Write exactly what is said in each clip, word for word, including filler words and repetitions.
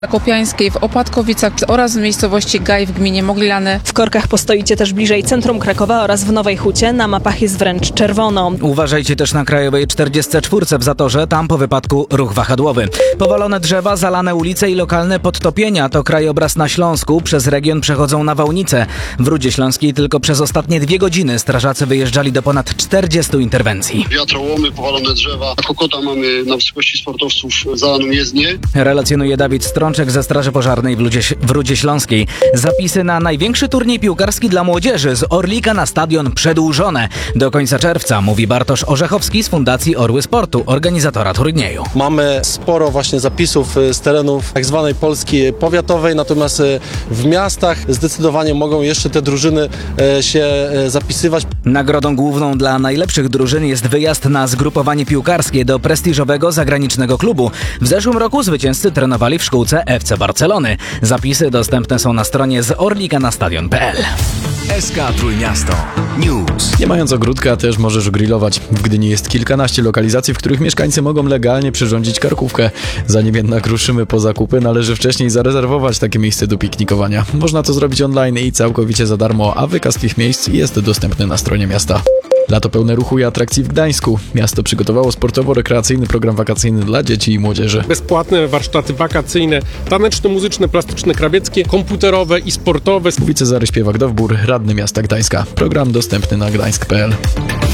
Kopiańskiej, w Opatkowicach oraz w miejscowości Gaj w gminie Mogliany. W korkach postoicie też bliżej centrum Krakowa oraz w Nowej Hucie. Na mapach jest wręcz czerwono. Uważajcie też na Krajowej czterdziestce czwórce w Zatorze, tam po wypadku ruch wahadłowy. Powalone drzewa, zalane ulice i lokalne podtopienia to krajobraz na Śląsku. Przez region przechodzą nawałnice. W Rudzie Śląskiej tylko przez ostatnie dwie godziny strażacy wyjeżdżali do ponad czterdziestu interwencji. Wiatrołomy, powalone drzewa. A Kokota mamy na wysokości sportowców zalaną jezdnię. Relacjonuje Dawid Strączek ze Straży Pożarnej w, Ludzie, w Rudzie Śląskiej. Zapisy na największy turniej piłkarski dla młodzieży z Orlika na stadion przedłużone. Do końca czerwca, mówi Bartosz Orzechowski z Fundacji Orły Sportu, organizatora turnieju. Mamy sporo właśnie zapisów z terenów tak zwanej Polski powiatowej, natomiast w miastach zdecydowanie mogą jeszcze te drużyny się zapisywać. Nagrodą główną dla najlepszych drużyn jest wyjazd na zgrupowanie piłkarskie do prestiżowego zagranicznego klubu. W zeszłym roku zwycięzcy trenowali w szkółce F C Barcelony. Zapisy dostępne są na stronie z orlika na stadion kropka p l. S K Trójmiasto News. Nie mając ogródka też możesz grillować. W Gdyni jest kilkanaście lokalizacji, w których mieszkańcy mogą legalnie przyrządzić karkówkę. Zanim jednak ruszymy po zakupy, należy wcześniej zarezerwować takie miejsce do piknikowania. Można to zrobić online i całkowicie za darmo, a wykaz tych miejsc jest dostępny na stronie miasta. Lato pełne ruchu i atrakcji w Gdańsku. Miasto przygotowało sportowo-rekreacyjny program wakacyjny dla dzieci i młodzieży. Bezpłatne warsztaty wakacyjne, taneczne, muzyczne, plastyczne, krawieckie, komputerowe i sportowe. Mówi Cezary Śpiewak-Dowbór, radny miasta Gdańska. Program dostępny na gdańsk kropka p l.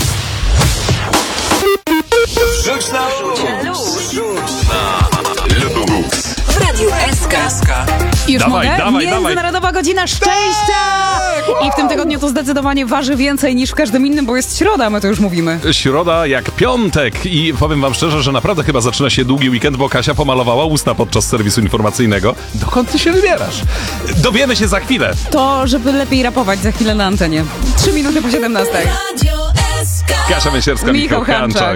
Rzuć na luz! W Radiu S K. Już Dawaj, mogę? dawaj, Międzynarodowa dawaj. Godzina Szczęścia! I w tym tygodniu to zdecydowanie waży więcej niż w każdym innym, bo jest środa, my to już mówimy. Środa jak piątek i powiem wam szczerze, że naprawdę chyba zaczyna się długi weekend, bo Kasia pomalowała usta podczas serwisu informacyjnego. Dokąd ty się wybierasz? Dowiemy się za chwilę. To, żeby lepiej rapować za chwilę na antenie. Trzy minuty po siedemnastej. Kasia Mięsierska, Michał Hanczak.